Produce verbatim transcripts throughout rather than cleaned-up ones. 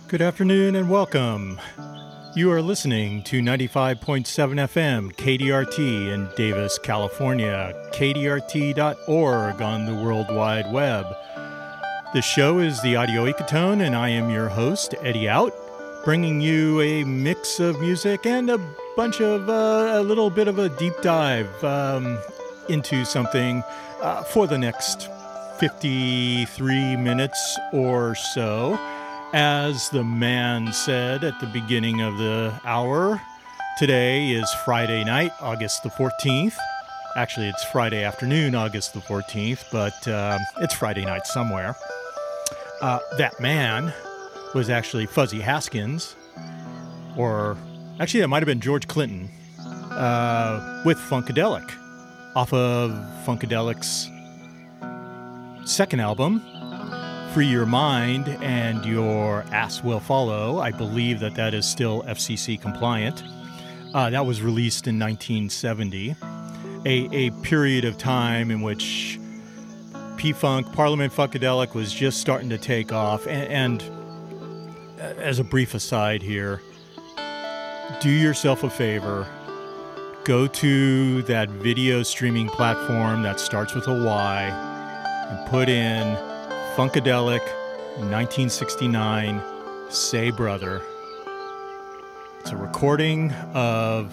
Good afternoon and welcome. You are listening to ninety-five point seven F M K D R T in Davis, California, K D R T dot org on the World Wide Web. The show is the Audio Ecotone, and I am your host, Eddie Out, bringing you a mix of music and a bunch of, uh, a little bit of a deep dive um, into something uh, for the next fifty-three minutes or so. As the man said at the beginning of the hour, today is Friday night, August the fourteenth. Actually, it's Friday afternoon, August the fourteenth, but uh, it's Friday night somewhere. Uh, that man was actually Fuzzy Haskins, or actually, that might have been George Clinton, uh, with Funkadelic, off of Funkadelic's second album, Free Your Mind and Your Ass Will Follow. I believe that that is still F C C compliant. Uh, that was released in nineteen seventy, a, a period of time in which P-Funk, Parliament Funkadelic was just starting to take off. And, and as a brief aside here, do yourself a favor. Go to that video streaming platform that starts with a Y and put in Funkadelic, nineteen sixty-nine, Say Brother. It's a recording of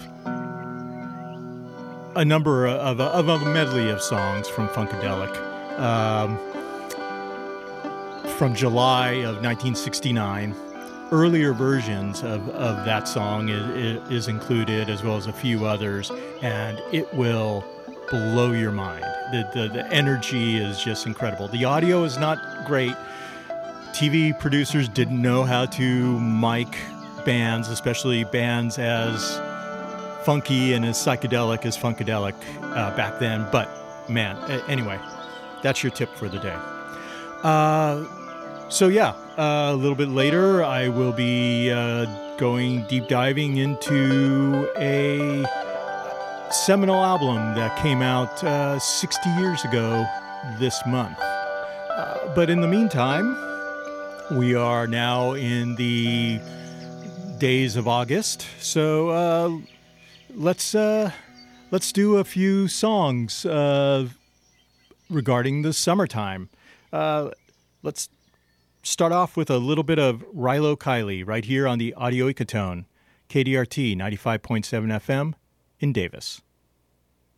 a number of, of, of a medley of songs from Funkadelic. Um, from July of nineteen sixty-nine. Earlier versions of, of that song is, is included, as well as a few others, and it will blow your mind. The, the the energy is just incredible. The audio is not great. T V producers didn't know how to mic bands, especially bands as funky and as psychedelic as Funkadelic uh, back then. But man, anyway, that's your tip for the day. Uh, so yeah, uh, a little bit later, I will be uh, going deep diving into a seminal album that came out uh, sixty years ago this month. Uh, but in the meantime, we are now in the days of August, so uh, let's uh, let's do a few songs uh, regarding the summertime. Uh, let's start off with a little bit of Rilo Kiley right here on the Audio Ecotone, K D R T ninety-five point seven F M in Davis.